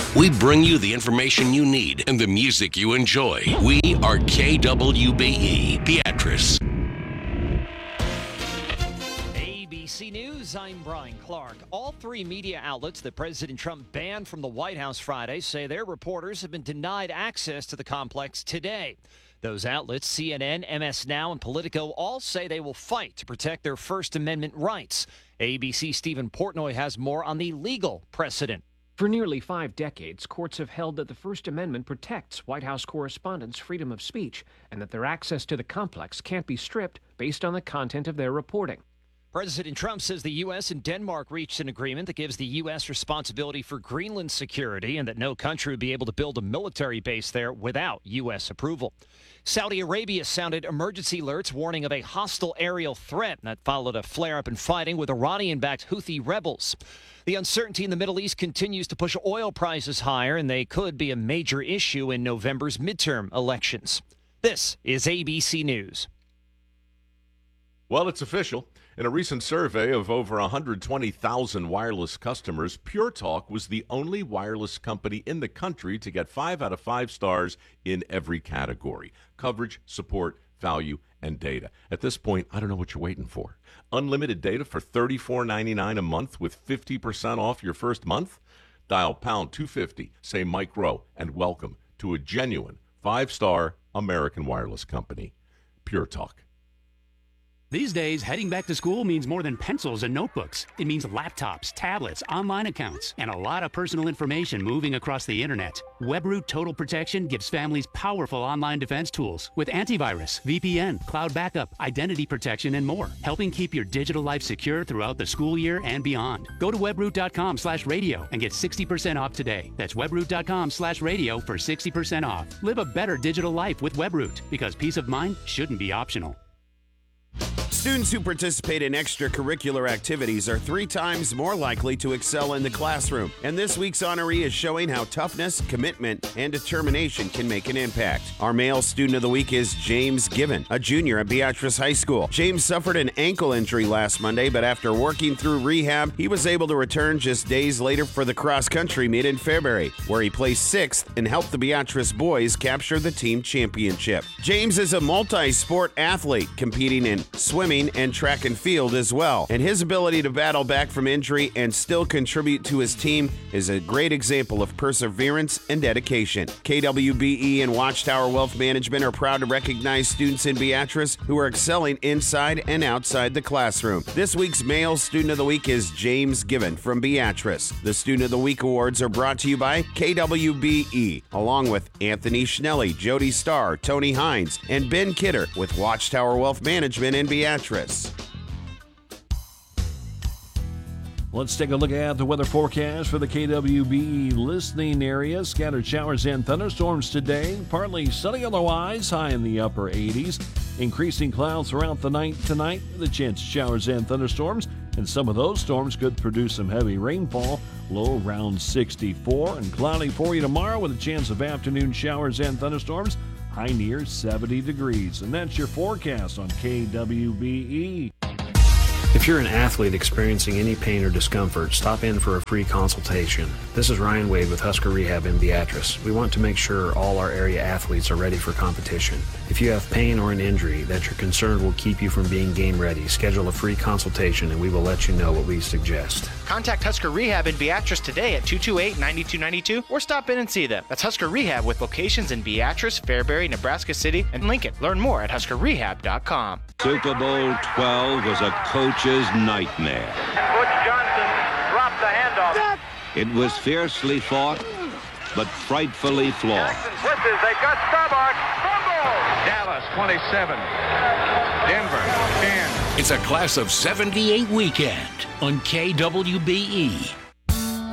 We bring you the information you need and the music you enjoy. We are KWBE, Beatrice. ABC News, I'm Brian Clark. All three media outlets that President Trump banned from the White House Friday say their reporters have been denied access to the complex today. Those outlets, CNN, MS Now, and Politico, all say they will fight to protect their First Amendment rights. ABC Stephen Portnoy has more on the legal precedent. For nearly 5 decades, courts have held that the First Amendment protects White House correspondents' freedom of speech and that their access to the complex can't be stripped based on the content of their reporting. President Trump says the U.S. and Denmark reached an agreement that gives the U.S. responsibility for Greenland security and that no country would be able to build a military base there without U.S. approval. Saudi Arabia sounded emergency alerts warning of a hostile aerial threat that followed a flare-up in fighting with Iranian-backed Houthi rebels. The uncertainty in the Middle East continues to push oil prices higher, and they could be a major issue in November's midterm elections. This is ABC News. Well, it's official. In a recent survey of over 120,000 wireless customers, Pure Talk was the only wireless company in the country to get 5 out of 5 stars in every category: coverage, support, value, and data. At this point, I don't know what you're waiting for. Unlimited data for $34.99 a month with 50% off your first month? Dial pound 250, say Mike Rowe, and welcome to a genuine 5-star American wireless company. Pure Talk. These days, heading back to school means more than pencils and notebooks. It means laptops, tablets, online accounts, and a lot of personal information moving across the internet. WebRoot Total Protection gives families powerful online defense tools with antivirus, VPN, cloud backup, identity protection, and more, helping keep your digital life secure throughout the school year and beyond. Go to webroot.com/radio and get 60% off today. That's webroot.com/radio for 60% off. Live a better digital life with WebRoot, because peace of mind shouldn't be optional. Students who participate in extracurricular activities are 3 times more likely to excel in the classroom. And this week's honoree is showing how toughness, commitment, and determination can make an impact. Our male student of the week is James Given, a junior at Beatrice High School. James suffered an ankle injury last Monday, but after working through rehab, he was able to return just days later for the cross-country meet in Fairbury, where he placed 6th and helped the Beatrice boys capture the team championship. James is a multi-sport athlete, competing in swimming and track and field as well. And his ability to battle back from injury and still contribute to his team is a great example of perseverance and dedication. KWBE and Watchtower Wealth Management are proud to recognize students in Beatrice who are excelling inside and outside the classroom. This week's male student of the week is James Given from Beatrice. The Student of the Week awards are brought to you by KWBE, along with Anthony Schnelly, Jody Starr, Tony Hines, and Ben Kidder with Watchtower Wealth Management in Beatrice. Let's take a look at the weather forecast for the KWBE listening area. Scattered showers and thunderstorms today. Partly sunny otherwise, high in the upper 80s. Increasing clouds throughout the night tonight with a chance of showers and thunderstorms. And some of those storms could produce some heavy rainfall. Low around 64. And cloudy for you tomorrow with a chance of afternoon showers and thunderstorms. High near 70 degrees. And that's your forecast on KWBE. If you're an athlete experiencing any pain or discomfort, stop in for a free consultation. This is Ryan Wade with Husker Rehab in Beatrice. We want to make sure all our area athletes are ready for competition. If you have pain or an injury that you're concerned will keep you from being game ready, schedule a free consultation and we will let you know what we suggest. Contact Husker Rehab in Beatrice today at 228-9292 or stop in and see them. That's Husker Rehab with locations in Beatrice, Fairbury, Nebraska City, and Lincoln. Learn more at huskerrehab.com. Super Bowl 12 was a coach's nightmare. Butch Johnson dropped the handoff. It was fiercely fought, but frightfully flawed. Jackson pushes. They got Starbuck. Fumble. Dallas 27. Denver 10. It's a class of 78 weekend on KWBE.